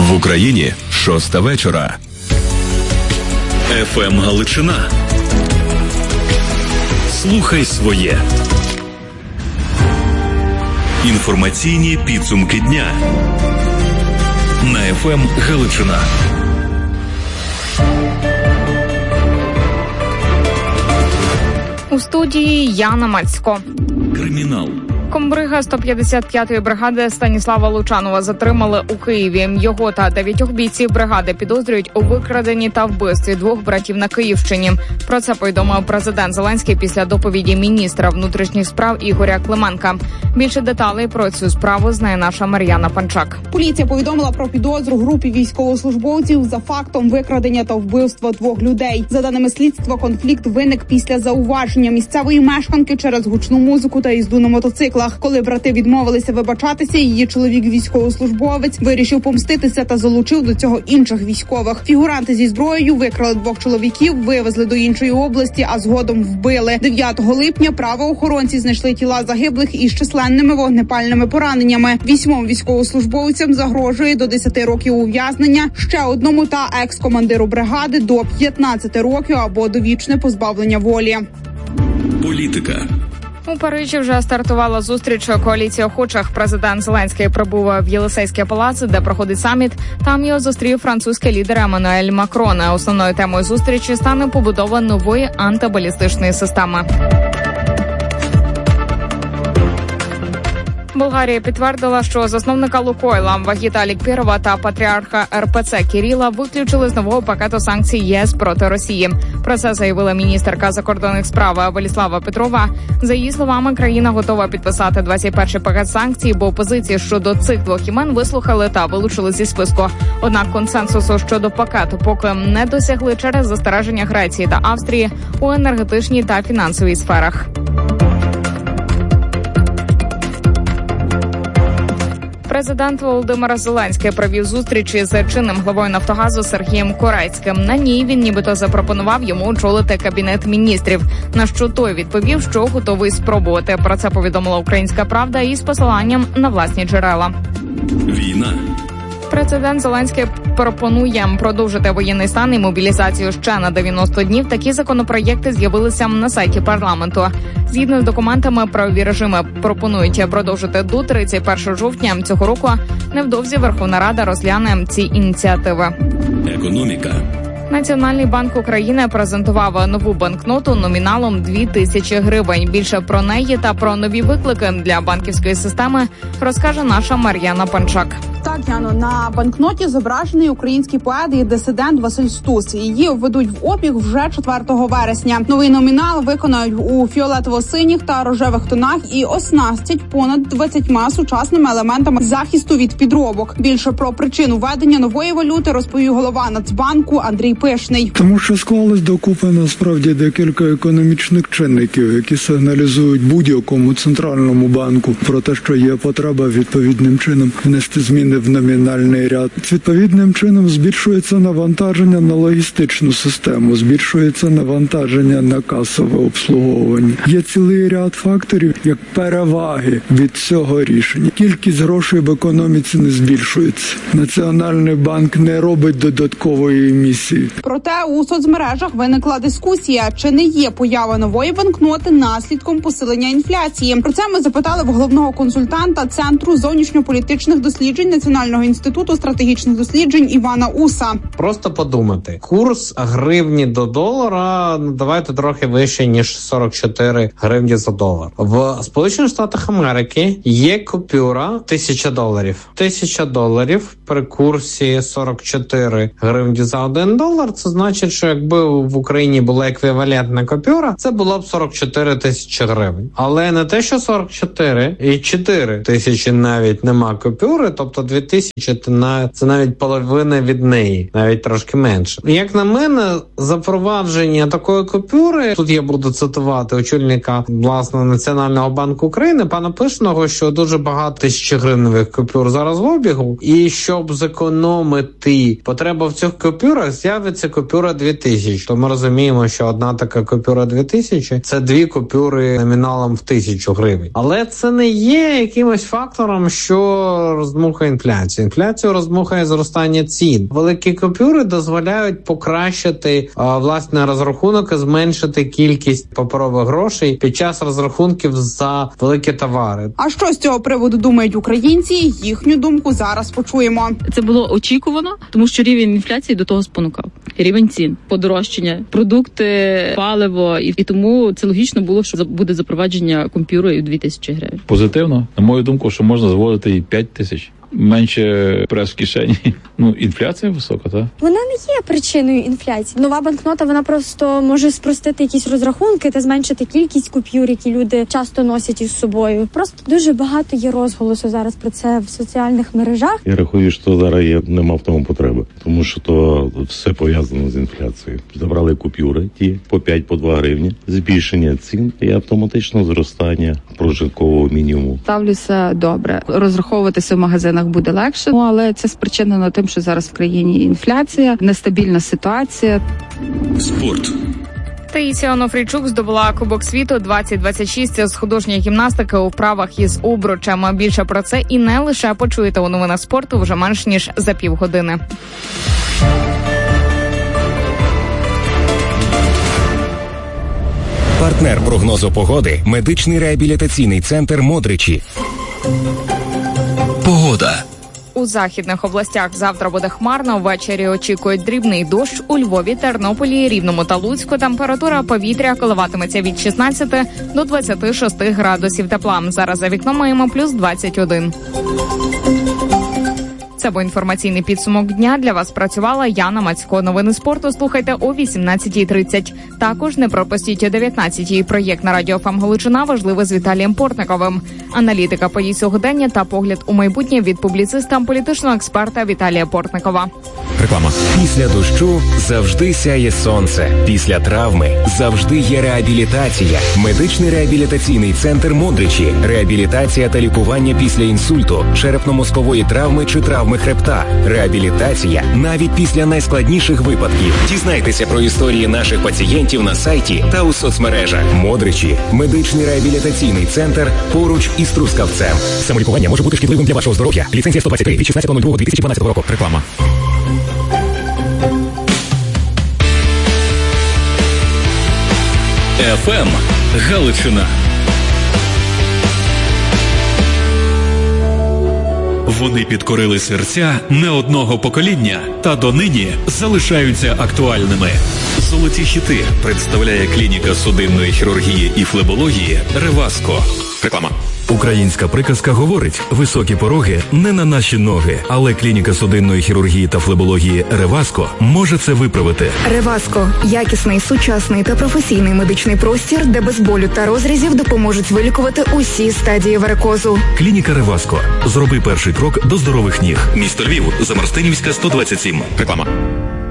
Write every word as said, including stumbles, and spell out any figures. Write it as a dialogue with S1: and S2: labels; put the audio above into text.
S1: В Україні шоста вечора.
S2: еф ем Галичина. Слухай своє. Інформаційні підсумки дня на еф ем Галичина.
S3: У студії Яна Мацько.
S2: Кримінал.
S3: Комбрига сто п'ятдесят п'ятої бригади Станіслава Лучанова затримали у Києві. Його та дев'ятьох бійців бригади підозрюють у викраденні та вбивстві двох братів на Київщині. Про це повідомив президент Зеленський після доповіді міністра внутрішніх справ Ігоря Клименка. Більше деталей про цю справу знає наша Мар'яна Панчак.
S4: Поліція повідомила про підозру групі військовослужбовців за фактом викрадення та вбивства двох людей. За даними слідства, конфлікт виник після зауваження місцевої мешканки через гучну музику та їзду на мотоциклах. Коли брати відмовилися вибачатися, її чоловік-військовослужбовець вирішив помститися та залучив до цього інших військових. Фігуранти зі зброєю викрали двох чоловіків, вивезли до іншої області, а згодом вбили. дев'ятого липня правоохоронці знайшли тіла загиблих із численними вогнепальними пораненнями. Вісьмом військовослужбовцям загрожує до десяти років ув'язнення, ще одному та екс-командиру бригади до п'ятнадцяти років або довічне позбавлення волі.
S2: Політика.
S3: У Парижі вже стартувала зустріч коаліції охочих. Президент Зеленський прибув в Єлисейський палац, де проходить саміт. Там його зустрів французький лідер Еммануель Макрон. Основною темою зустрічі стане побудова нової антибалістичної системи. Болгарія підтвердила, що засновника Лукойла Вагіта Алікпірова та патріарха ер пе це Кіріла виключили з нового пакету санкцій ЄС проти Росії. Про це заявила міністерка закордонних справ Веліслава Петрова. За її словами, країна готова підписати двадцять перший пакет санкцій, бо опозиції щодо цих двох імен вислухали та вилучили зі списку. Однак консенсусу щодо пакету поки не досягли через застереження Греції та Австрії у енергетичній та фінансовій сферах. Президент Володимир Зеленський провів зустрічі з чинним главою «Нафтогазу» Сергієм Корецьким. На ній він нібито запропонував йому очолити Кабінет міністрів, на що той відповів, що готовий спробувати. Про це повідомила «Українська правда» із посиланням на власні джерела.
S2: Війна.
S3: Президент Зеленський пропонує продовжити воєнний стан і мобілізацію ще на дев'яносто днів. Такі законопроєкти з'явилися на сайті парламенту. Згідно з документами, правові режими пропонують продовжити до тридцять першого жовтня цього року. Невдовзі Верховна Рада розгляне ці ініціативи.
S2: Економіка.
S3: Національний банк України презентував нову банкноту номіналом дві тисячі гривень. Більше про неї та про нові виклики для банківської системи розкаже наша Мар'яна Панчак.
S4: Так, Яно, на банкноті зображений український поет і дисидент Василь Стус. Її введуть в обіг вже четвертого вересня. Новий номінал виконають у фіолетово-синіх та рожевих тонах і оснастять понад двадцятьма сучасними елементами захисту від підробок. Більше про причину введення нової валюти розповів голова Нацбанку Андрій Пишний.
S5: Тому що склалось докупи насправді декілька економічних чинників, які сигналізують будь-якому центральному банку про те, що є потреба відповідним чином внести зміни в номінальний ряд. Відповідним чином збільшується навантаження на логістичну систему, збільшується навантаження на касове обслуговування. Є цілий ряд факторів, як переваги від цього рішення. Кількість грошей в економіці не збільшується. Національний банк не робить додаткової емісії.
S4: Проте у соцмережах виникла дискусія, чи не є поява нової банкноти наслідком посилення інфляції. Про це ми запитали в головного консультанта Центру зовнішньополітичних досліджень Національного інституту стратегічних досліджень Івана Уса.
S6: Просто подумати. Курс гривні до долара, ну, давайте трохи вище, ніж сорок чотири гривні за долар. В Сполучених Штатах Америки є купюра тисяча доларів. Тисяча доларів при курсі сорок чотири гривні за один долар. Це значить, що якби в Україні була еквівалентна купюра, це було б сорок чотири тисячі гривень. Але не те, що сорок чотири, і чотири тисячі навіть нема купюри, тобто дві тисячі це навіть половина від неї, навіть трошки менше. Як на мене, запровадження такої купюри, тут я буду цитувати очільника власного Національного банку України, пана Пишного, що дуже багато тисячогривневих купюр зараз в обігу, і щоб зекономити потреба в цих купюрах, з'явиться купюра дві тисячі. То ми розуміємо, що одна така купюра дві тисячі – це дві купюри номіналом в тисячу гривень. Але це не є якимось фактором, що роздмухує інфляцію. інфляцію. Інфляцію роздмухає зростання цін. Великі купюри дозволяють покращити а, власне розрахунок і зменшити кількість паперових грошей під час розрахунків за великі товари.
S4: А що з цього приводу думають українці? Їхню думку зараз почуємо.
S7: Це було очікувано, тому що рівень інфляції до того спонукав. Рівень цін, подорожчання, продукти, паливо, і, і тому це логічно було, що буде запровадження купюри у дві тисячі гривень.
S8: Позитивно, на мою думку, що можна зводити і п'ять тисяч. Менше прес в кишені. Ну, інфляція висока, так?
S9: Вона не є причиною інфляції. Нова банкнота, вона просто може спростити якісь розрахунки та зменшити кількість купюр, які люди часто носять із собою. Просто дуже багато є розголосу зараз про це в соціальних мережах.
S10: Я рахую, що зараз є, нема в тому потреби, тому що то все пов'язано з інфляцією. Забрали купюри, ті по п'ять, по два гривні, збільшення цін і автоматично зростання прожиткового мінімуму.
S11: Ставлюся добре. Розраховуватися в магазинах буде легше, але це спричинено тим, що зараз в країні інфляція, нестабільна ситуація.
S2: Спорт.
S3: Таїсія Онофрійчук здобула Кубок світу двадцять двадцять шість з художньої гімнастики у вправах із обручем. Більше про це і не лише почуєте у новинах спорту вже менш ніж за півгодини.
S12: Партнер прогнозу погоди – медичний реабілітаційний центр «Модричі».
S1: Погода.
S3: У західних областях завтра буде хмарно, ввечері очікують дрібний дощ. У Львові, Тернополі, Рівному та Луцьку температура повітря коливатиметься від шістнадцяти до двадцяти шести градусів тепла. Зараз за вікном маємо плюс двадцять один. Це був інформаційний підсумок дня. Для вас працювала Яна Мацько. Новини спорту слухайте о вісімнадцятій тридцять. Також не пропустіть о дев'ятнадцятій проєкт на Радіо ФМ Галичина «Важливе» з Віталієм Портниковим. Аналітика подій сьогодення та погляд у майбутнє від публіциста, політичного експерта Віталія Портникова.
S1: Реклама.
S12: Після дощу завжди сяє сонце. Після травми завжди є реабілітація. Медичний реабілітаційний центр «Модричі». Реабілітація та лікування після інсульту, черепно-мозкової травми чи травми хребта. Реабілітація навіть після найскладніших випадків. Дізнайтеся про історії наших пацієнтів на сайті та у соцмережах. «Модричі» – медичний реабілітаційний центр поруч із Трускавцем.
S1: Самолікування може бути шкідливим для вашого здоров'я. Ліцензія сто двадцять три від шістнадцятого лютого дві тисячі дванадцятого року. Реклама.
S2: еф ем Галичина. Вони підкорили серця не одного покоління та донині залишаються актуальними. Золоті хіти представляє клініка судинної хірургії і флебології «Реваско».
S1: Реклама. Українська приказка говорить: високі пороги не на наші ноги, але клініка судинної хірургії та флебології «Реваско» може це виправити.
S13: «Реваско» – якісний, сучасний та професійний медичний простір, де без болю та розрізів допоможуть вилікувати усі стадії варикозу.
S1: Клініка «Реваско». Зроби перший крок до здорових ніг.
S2: Місто Львів, Замарстинівська, сто двадцять сім.
S1: Реклама.